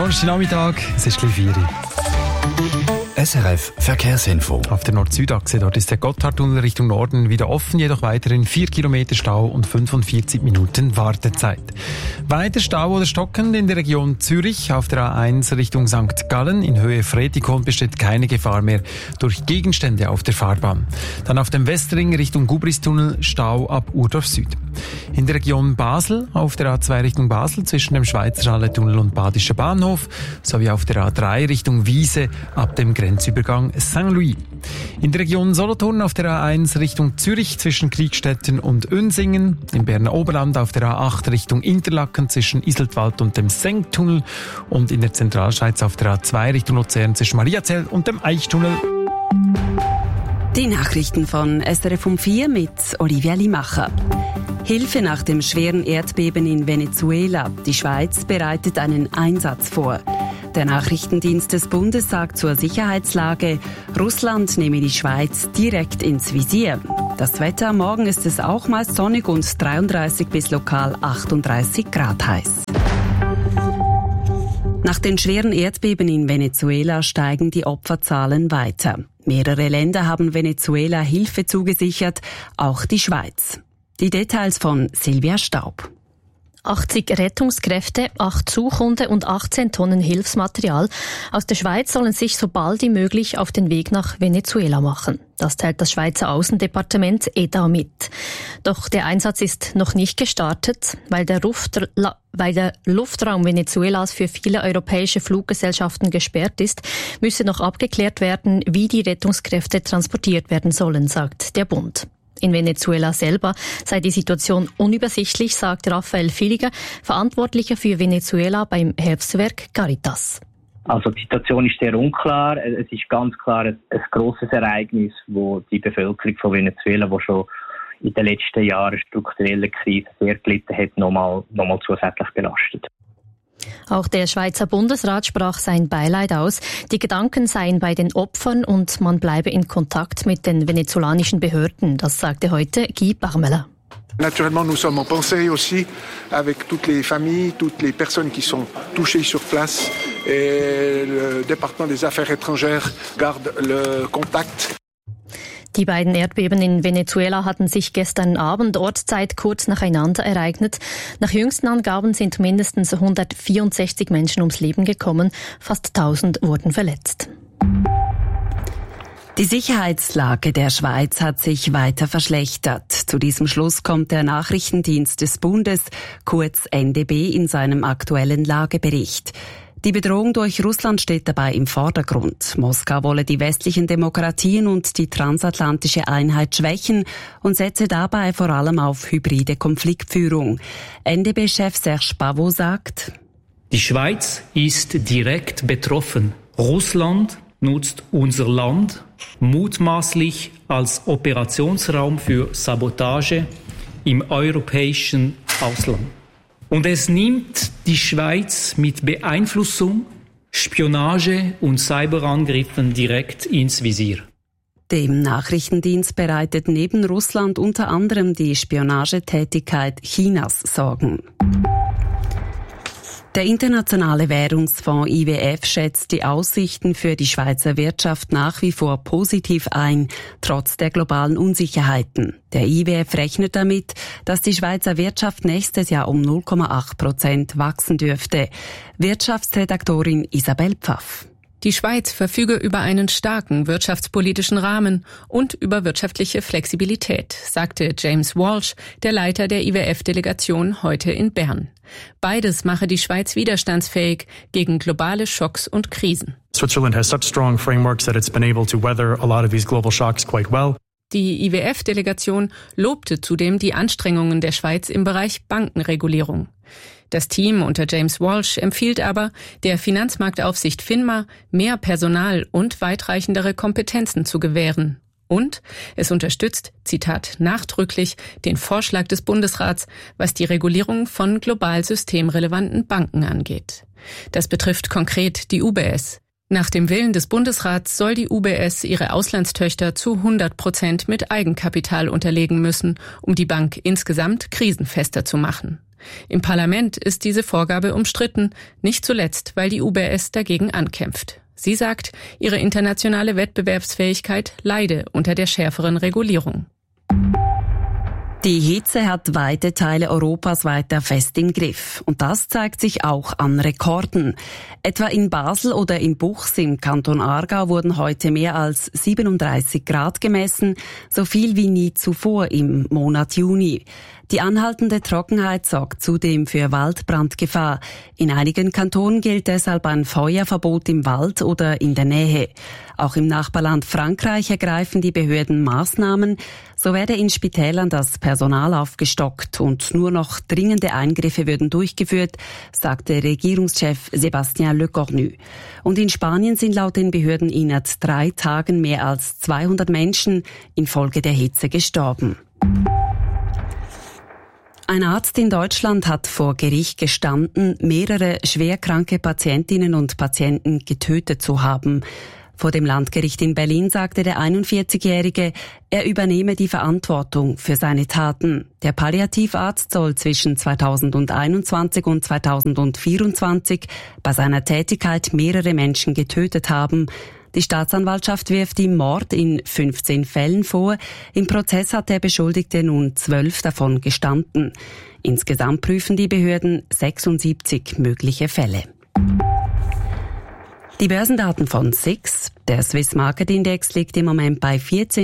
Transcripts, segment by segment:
Donnerstagnachmittag, es ist gleich 4 Uhr. SRF Verkehrsinfo. Auf der Nord-Süd-Achse, dort ist der Gotthardtunnel Richtung Norden wieder offen, jedoch weiterhin 4 Kilometer Stau und 45 Minuten Wartezeit. Weiter Stau oder stockend in der Region Zürich. Auf der A1 Richtung St. Gallen in Höhe Fretikon besteht keine Gefahr mehr durch Gegenstände auf der Fahrbahn. Dann auf dem Westring Richtung Gubristunnel Stau ab Urdorf Süd. In der Region Basel auf der A2 Richtung Basel zwischen dem Schweizerhalletunnel und Badischer Bahnhof sowie auf der A3 Richtung Wiese ab dem Grenzübergang Saint-Louis. In der Region Solothurn auf der A1 Richtung Zürich zwischen Kriegstetten und Unsingen. Im Berner Oberland auf der A8 Richtung Interlaken zwischen Iseltwald und dem Senktunnel. Und in der Zentralschweiz auf der A2 Richtung Luzern zwischen Mariazell und dem Eichtunnel. Die Nachrichten von SRF um 4 mit Olivia Limacher. Hilfe nach dem schweren Erdbeben in Venezuela. Die Schweiz bereitet einen Einsatz vor. Der Nachrichtendienst des Bundes sagt zur Sicherheitslage, Russland nehme die Schweiz direkt ins Visier. Das Wetter, morgen ist es auch meist sonnig und 33 bis lokal 38 Grad heiß. Nach den schweren Erdbeben in Venezuela steigen die Opferzahlen weiter. Mehrere Länder haben Venezuela Hilfe zugesichert, auch die Schweiz. Die Details von Silvia Staub. 80 Rettungskräfte, 8 Suchhunde und 18 Tonnen Hilfsmaterial aus der Schweiz sollen sich so bald wie möglich auf den Weg nach Venezuela machen. Das teilt das Schweizer Außendepartement EDA mit. Doch der Einsatz ist noch nicht gestartet, weil der Luftraum Venezuelas für viele europäische Fluggesellschaften gesperrt ist, müsse noch abgeklärt werden, wie die Rettungskräfte transportiert werden sollen, sagt der Bund. In Venezuela selber sei die Situation unübersichtlich, sagt Raphael Villiger, Verantwortlicher für Venezuela beim Hilfswerk Caritas. Also die Situation ist sehr unklar. Es ist ganz klar ein grosses Ereignis, wo die Bevölkerung von Venezuela, die schon in den letzten Jahren strukturelle Krise sehr gelitten hat, nochmal zusätzlich belastet. Auch der Schweizer Bundesrat sprach sein Beileid aus. Die Gedanken seien bei den Opfern und man bleibe in Kontakt mit den venezolanischen Behörden. Das sagte heute Guy Parmelin. Naturellement, nous sommes en pensée aussi avec toutes les familles, toutes les personnes qui sont touchées sur place. Et le département des Affaires étrangères garde le contact. Die beiden Erdbeben in Venezuela hatten sich gestern Abend Ortszeit kurz nacheinander ereignet. Nach jüngsten Angaben sind mindestens 164 Menschen ums Leben gekommen, fast 1000 wurden verletzt. Die Sicherheitslage der Schweiz hat sich weiter verschlechtert. Zu diesem Schluss kommt der Nachrichtendienst des Bundes, kurz NDB, in seinem aktuellen Lagebericht. Die Bedrohung durch Russland steht dabei im Vordergrund. Moskau wolle die westlichen Demokratien und die transatlantische Einheit schwächen und setze dabei vor allem auf hybride Konfliktführung. NDB-Chef Serge Pavot sagt: Die Schweiz ist direkt betroffen. Russland nutzt unser Land mutmaßlich als Operationsraum für Sabotage im europäischen Ausland. Und es nimmt die Schweiz mit Beeinflussung, Spionage und Cyberangriffen direkt ins Visier. Dem Nachrichtendienst bereitet neben Russland unter anderem die Spionagetätigkeit Chinas Sorgen. Der Internationale Währungsfonds IWF schätzt die Aussichten für die Schweizer Wirtschaft nach wie vor positiv ein, trotz der globalen Unsicherheiten. Der IWF rechnet damit, dass die Schweizer Wirtschaft nächstes Jahr um 0,8% wachsen dürfte. Wirtschaftsredaktorin Isabel Pfaff. Die Schweiz verfüge über einen starken wirtschaftspolitischen Rahmen und über wirtschaftliche Flexibilität, sagte James Walsh, der Leiter der IWF-Delegation, heute in Bern. Beides mache die Schweiz widerstandsfähig gegen globale Schocks und Krisen. Switzerland has such strong frameworks that it's been able to weather a lot of these global shocks quite well. Die IWF-Delegation lobte zudem die Anstrengungen der Schweiz im Bereich Bankenregulierung. Das Team unter James Walsh empfiehlt aber, der Finanzmarktaufsicht FINMA mehr Personal und weitreichendere Kompetenzen zu gewähren. Und es unterstützt, Zitat, nachdrücklich den Vorschlag des Bundesrats, was die Regulierung von global systemrelevanten Banken angeht. Das betrifft konkret die UBS. Nach dem Willen des Bundesrats soll die UBS ihre Auslandstöchter zu 100% mit Eigenkapital unterlegen müssen, um die Bank insgesamt krisenfester zu machen. Im Parlament ist diese Vorgabe umstritten, nicht zuletzt, weil die UBS dagegen ankämpft. Sie sagt, ihre internationale Wettbewerbsfähigkeit leide unter der schärferen Regulierung. Die Hitze hat weite Teile Europas weiter fest im Griff. Und das zeigt sich auch an Rekorden. Etwa in Basel oder in Buchs im Kanton Aargau wurden heute mehr als 37 Grad gemessen, so viel wie nie zuvor im Monat Juni. Die anhaltende Trockenheit sorgt zudem für Waldbrandgefahr. In einigen Kantonen gilt deshalb ein Feuerverbot im Wald oder in der Nähe. Auch im Nachbarland Frankreich ergreifen die Behörden Maßnahmen. So werde in Spitälern das Personal aufgestockt und nur noch dringende Eingriffe würden durchgeführt, sagte Regierungschef Sébastien Lecornu. Und in Spanien sind laut den Behörden innerhalb 3 Tagen mehr als 200 Menschen infolge der Hitze gestorben. Ein Arzt in Deutschland hat vor Gericht gestanden, mehrere schwerkranke Patientinnen und Patienten getötet zu haben. Vor dem Landgericht in Berlin sagte der 41-Jährige, er übernehme die Verantwortung für seine Taten. Der Palliativarzt soll zwischen 2021 und 2024 bei seiner Tätigkeit mehrere Menschen getötet haben. Die Staatsanwaltschaft wirft ihm Mord in 15 Fällen vor. Im Prozess hat der Beschuldigte nun 12 davon gestanden. Insgesamt prüfen die Behörden 76 mögliche Fälle. Die Börsendaten von SIX. Der Swiss Market Index liegt im Moment bei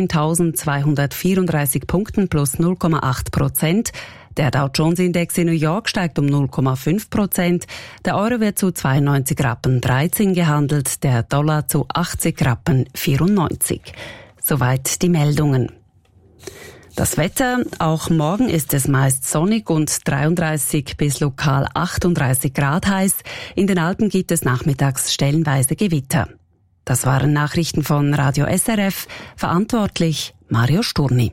14.234 Punkten plus 0,8%. Der Dow Jones Index in New York steigt um 0,5%. Der Euro wird zu 92 Rappen 13 gehandelt, der Dollar zu 80 Rappen 94. Soweit die Meldungen. Das Wetter, auch morgen ist es meist sonnig und 33 bis lokal 38 Grad heiß. In den Alpen gibt es nachmittags stellenweise Gewitter. Das waren Nachrichten von Radio SRF. Verantwortlich Mario Sturni.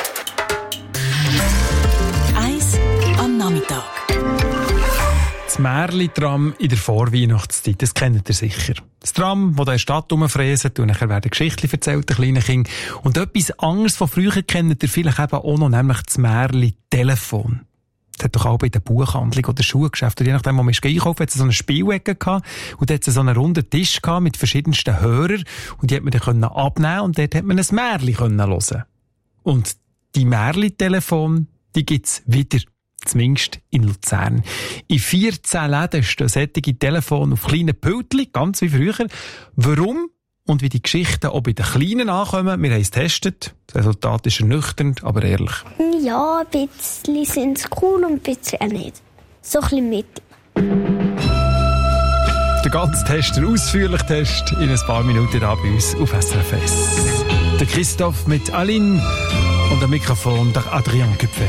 Eis am Nachmittag. Das Märli-Tram in der Vorweihnachtszeit, das kennt ihr sicher. Das Tram, das in der Stadt rumfräset und nachher werden Geschichten erzählt, den kleinen Kindern. Und etwas anderes von früher kennt ihr vielleicht eben auch noch, nämlich das Märli-Telefon. Das hat doch auch bei der Buchhandlung oder Schuhgeschäft. Und je nachdem, wo man einkaufen, hat es so eine Spielecke gehabt. Und dort hat es so einen runden Tisch gehabt mit verschiedensten Hörern. Und die hat man dann abnehmen und dort hat man ein Märli hören. Und die Märli-Telefon, die gibt's wieder. Zumindest in Luzern. In 14 Läden stehen solche Telefone auf kleinen Pultchen, ganz wie früher. Warum und wie die Geschichten auch bei den Kleinen ankommen, wir haben es getestet. Das Resultat ist ernüchternd, aber ehrlich. Ja, ein bisschen sind es cool und ein bisschen auch nicht. So ein bisschen mit. Der ganze Test, der ausführliche Test, in ein paar Minuten da bei uns auf SRF. Der Christoph mit Aline und am Mikrofon der Adrian Küpfe.